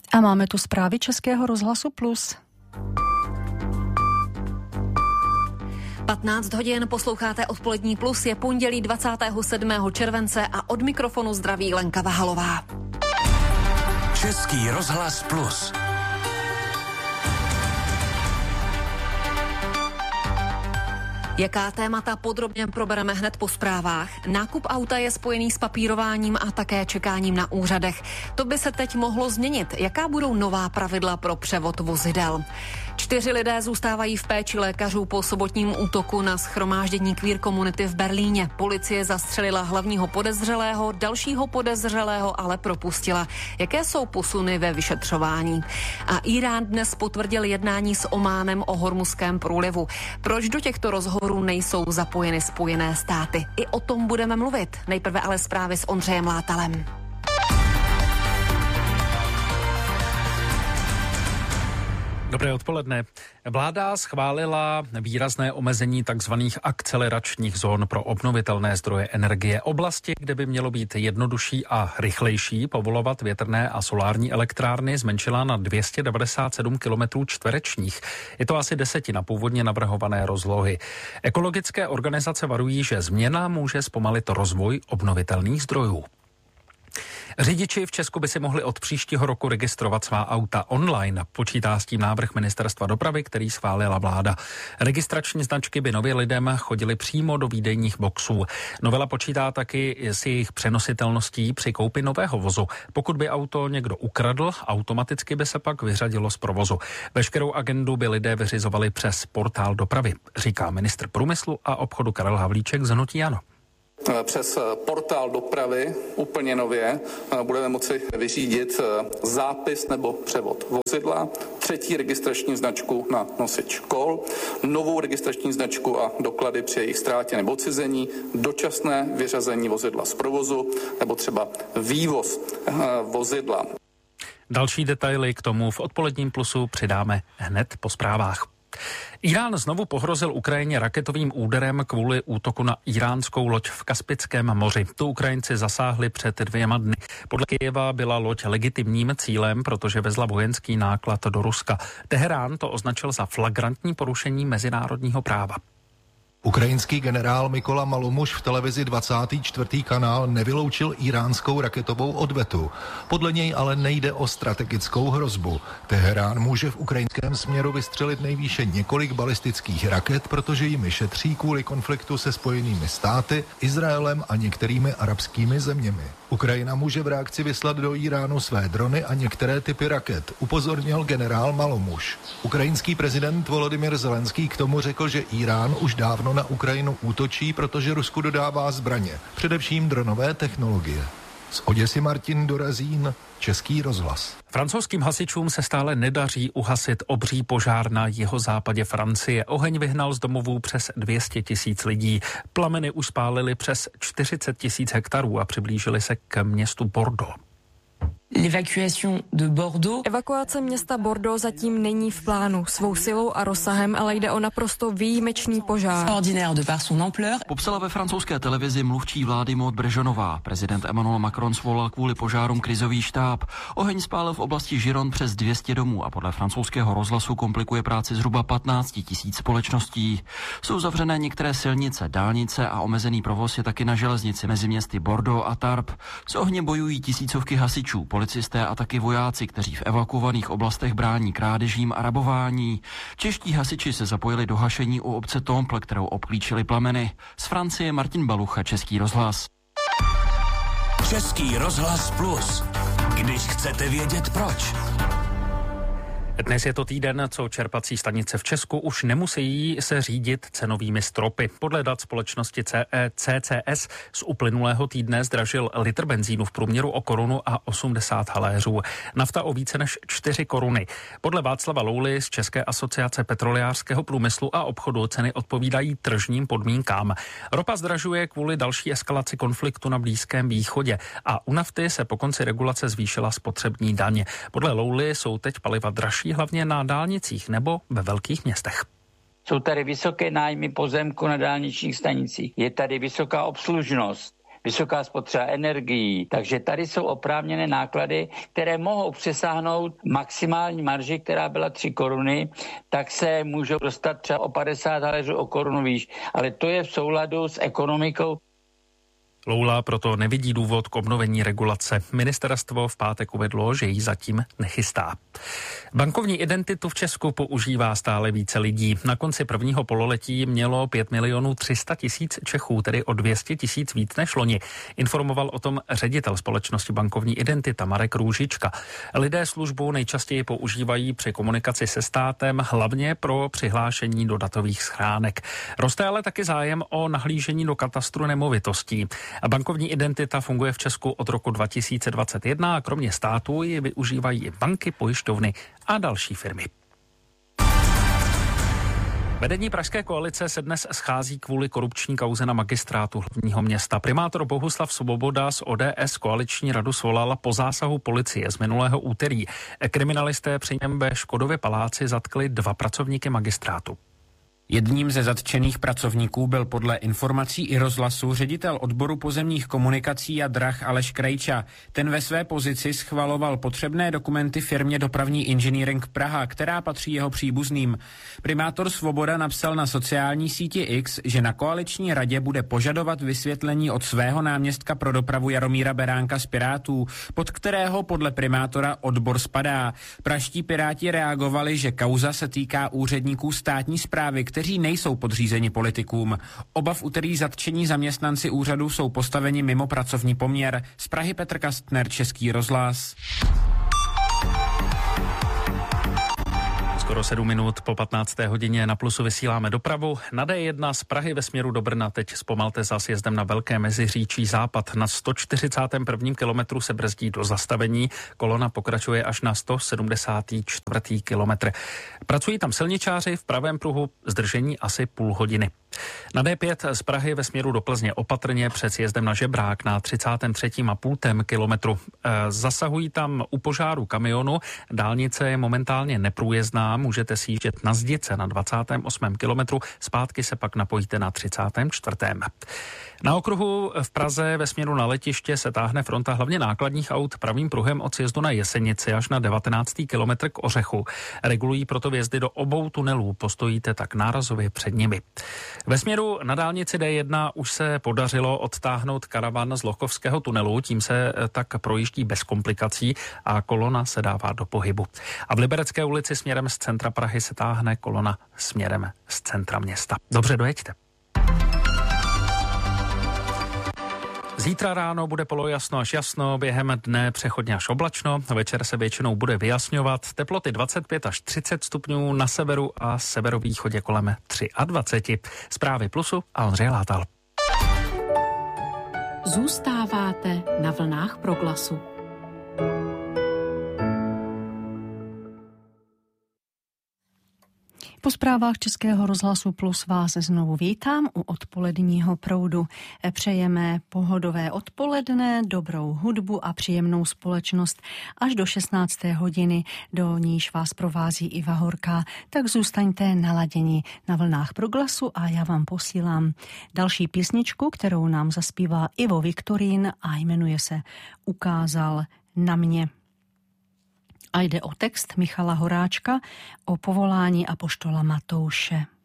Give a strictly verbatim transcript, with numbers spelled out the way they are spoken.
A máme tu zprávy Českého rozhlasu Plus. patnáct hodin posloucháte Odpolední Plus, je pondělí dvacátého sedmého července a od mikrofonu zdraví Lenka Vahalová. Český rozhlas Plus. Jaká témata podrobně probereme hned po zprávách? Nákup auta je spojený s papírováním a také čekáním na úřadech. To by se teď mohlo změnit. Jaká budou nová pravidla pro převod vozidel? Čtyři lidé zůstávají v péči lékařů po sobotním útoku na shromáždění queer komunity v Berlíně. Policie zastřelila hlavního podezřelého, dalšího podezřelého ale propustila. Jaké jsou posuny ve vyšetřování? A Irán dnes potvrdil jednání s Ománem o Hormuzském průlivu. Proč do těchto rozhovorů nejsou zapojeny Spojené státy? I o tom budeme mluvit. Nejprve ale zprávy s Ondřejem Látalem. Dobré odpoledne. Vláda schválila výrazné omezení tzv. Akceleračních zón pro obnovitelné zdroje energie. Oblasti, kde by mělo být jednodušší a rychlejší povolovat větrné a solární elektrárny, zmenšila na dvě stě devadesát sedm kilometrů čtverečních. Je to asi desetina původně navrhované rozlohy. Ekologické organizace varují, že změna může zpomalit rozvoj obnovitelných zdrojů. Řidiči v Česku by si mohli od příštího roku registrovat svá auta online. Počítá s tím návrh Ministerstva dopravy, který schválila vláda. Registrační značky by nově lidem chodily přímo do výdejních boxů. Novela počítá taky s jejich přenositelností při koupi nového vozu. Pokud by auto někdo ukradl, automaticky by se pak vyřadilo z provozu. Veškerou agendu by lidé vyřizovali přes portál dopravy, říká ministr průmyslu a obchodu Karel Havlíček z hnutí ANO. Přes portál dopravy úplně nově budeme moci vyřídit zápis nebo převod vozidla, třetí registrační značku na nosič kol, novou registrační značku a doklady při jejich ztrátě nebo odcizení, dočasné vyřazení vozidla z provozu nebo třeba vývoz vozidla. Další detaily k tomu v Odpoledním Plusu přidáme hned po zprávách. Irán znovu pohrozil Ukrajině raketovým úderem kvůli útoku na iránskou loď v Kaspickém moři. Tu Ukrajinci zasáhli před dvěma dny. Podle Kyjeva byla loď legitimním cílem, protože vezla vojenský náklad do Ruska. Teherán to označil za flagrantní porušení mezinárodního práva. Ukrajinský generál Mykola Malumuš v televizi dvacátý čtvrtý kanál nevyloučil iránskou raketovou odvetu. Podle něj ale nejde o strategickou hrozbu. Teherán může v ukrajinském směru vystřelit nejvýše několik balistických raket, protože jimi šetří kvůli konfliktu se Spojenými státy, Izraelem a některými arabskými zeměmi. Ukrajina může v reakci vyslat do Iránu své drony a některé typy raket, upozornil generál Malumuš. Ukrajinský prezident Volodymyr Zelenský k tomu řekl, že Irán už dávno na Ukrajinu útočí, protože Rusku dodává zbraně, především dronové technologie. Z Oděsy Martin Dorazín, Český rozhlas. Francouzským hasičům se stále nedaří uhasit obří požár na jihozápadě Francie. Oheň vyhnal z domovů přes dvě stě tisíc lidí. Plameny už spálily přes čtyřicet tisíc hektarů a přiblížily se k městu Bordeaux. Evakuace města Bordeaux zatím není v plánu. Svou silou a rozsahem ale jde o naprosto výjimečný požár. Popsala ve francouzské televizi mluvčí vlády Maud Brežonová. Prezident Emmanuel Macron svolal kvůli požárům krizový štáb. Oheň spálil v oblasti Gironde přes dvě stě domů a podle francouzského rozhlasu komplikuje práci zhruba patnáct tisíc společností. Jsou zavřené některé silnice, dálnice a omezený provoz je taky na železnici mezi městy Bordeaux a Tarbes. S ohněm bojují tisícovky hasičů, policisté a taky vojáci, kteří v evakuovaných oblastech brání krádežím a rabování. Čeští hasiči se zapojili do hašení u obce Temple, kterou obklíčili plameny. Z Francie Martin Balucha, Český rozhlas. Český rozhlas Plus. Když chcete vědět proč. Dnes je to týden, co čerpací stanice v Česku už nemusí se řídit cenovými stropy. Podle dat společnosti C C S z uplynulého týdne zdražil litr benzínu v průměru o korunu a osmdesát haléřů. Nafta o více než čtyři koruny. Podle Václava Louly z České asociace petrolejářského průmyslu a obchodu ceny odpovídají tržním podmínkám. Ropa zdražuje kvůli další eskalaci konfliktu na Blízkém východě a u nafty se po konci regulace zvýšila spotřební daň. Podle Louly jsou teď paliva dražší hlavně na dálnicích nebo ve velkých městech. Jsou tady vysoké nájmy pozemku na dálničních stanicích. Je tady vysoká obslužnost. vysoká spotřeba energií. Takže tady jsou oprávněné náklady, které mohou přesáhnout maximální marži, která byla tři koruny, tak se můžou dostat třeba o padesát haléřů o korunu výš. Ale to je v souladu s ekonomikou. Loula proto nevidí důvod k obnovení regulace. Ministerstvo v pátek uvedlo, že ji zatím nechystá. Bankovní identitu v Česku používá stále více lidí. Na konci prvního pololetí mělo pět milionů tři sta tisíc Čechů, tedy o dvě stě tisíc víc než loni. Informoval o tom ředitel společnosti Bankovní identita Marek Růžička. Lidé službu nejčastěji používají při komunikaci se státem, hlavně pro přihlášení do datových schránek. Roste ale taky zájem o nahlížení do katastru nemovitostí. Bankovní identita funguje v Česku od roku dva tisíce dvacet jedna a kromě státu ji využívají i banky, pojišťovny a další firmy. Vedení pražské koalice se dnes schází kvůli korupční kauze na magistrátu hlavního města. Primátor Bohuslav Svoboda z O D S koaliční radu svolal po zásahu policie z minulého úterý. Kriminalisté při něm ve Škodově paláci zatkli dva pracovníky magistrátu. Jedním ze zatčených pracovníků byl podle informací i rozhlasu ředitel odboru pozemních komunikací a drah Aleš Krejča. Ten ve své pozici schvaloval potřebné dokumenty firmě Dopravní inženýring Praha, která patří jeho příbuzným. Primátor Svoboda napsal na sociální síti X, že na koaliční radě bude požadovat vysvětlení od svého náměstka pro dopravu Jaromíra Beránka z Pirátů, pod kterého podle primátora odbor spadá. Pražští Piráti reagovali, že kauza se týká úředníků státní správy, kteří nejsou podřízeni politikům. Oba v úterý zatčení zaměstnanci úřadu jsou postaveni mimo pracovní poměr. Z Prahy Petr Kastner, Český rozhlas. Skoro sedm minut po patnácté hodině na Plusu vysíláme dopravu. Na D jedna z Prahy ve směru do Brna teď zpomalte za sjezdem na Velké Meziříčí západ. Na sto čtyřicátém prvním kilometru se brzdí do zastavení. Kolona pokračuje až na sto sedmdesátém čtvrtém kilometr. Pracují tam silničáři, v pravém pruhu zdržení asi půl hodiny. Na D pět z Prahy ve směru do Plzně opatrně před sjezdem na Žebrák na třicátém třetím a půl kilometru. Zasahují tam u požáru kamionu. Dálnice je momentálně neprůjezdná, můžete sjíždět na Zdice na dvacátém osmém kilometru, zpátky se pak napojíte na třicátém čtvrtém Na okruhu v Praze ve směru na letiště se táhne fronta hlavně nákladních aut pravým pruhem od sjezdu na Jesenici až na devatenáctý kilometr k Ořechu. Regulují proto vjezdy do obou tunelů, postojíte tak nárazově před nimi. Ve směru na dálnici D jedna už se podařilo odtáhnout karavan z Lochovského tunelu, tím se tak projíždí bez komplikací a kolona se dává do pohybu. A v Liberecké ulici směrem z centra Prahy se táhne kolona směrem z centra města. Dobře, dojeďte. Zítra ráno bude polojasno až jasno, během dne přechodně až oblačno, večer se většinou bude vyjasňovat, teploty dvacet pět až třicet stupňů na severu a severovýchodě kolem dvacet tři. Zprávy Plusu a Ondřej Látal. Zůstáváte na vlnách Proglasu. Po zprávách Českého rozhlasu Plus vás znovu vítám u odpoledního proudu. Přejeme pohodové odpoledne, dobrou hudbu a příjemnou společnost až do šestnácté hodiny, do níž vás provází Iva Horká. Tak zůstaňte naladěni na vlnách Proglasu a já vám posílám další písničku, kterou nám zaspívá Ivo Viktorín a jmenuje se Ukázal na mě. A jde o text Michala Horáčka o povolání apoštola Matouše.